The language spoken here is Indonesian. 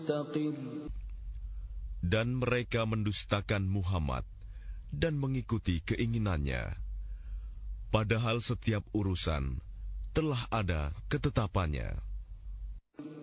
Dan mereka mendustakan Muhammad dan mengikuti keinginannya, padahal setiap urusan telah ada ketetapannya.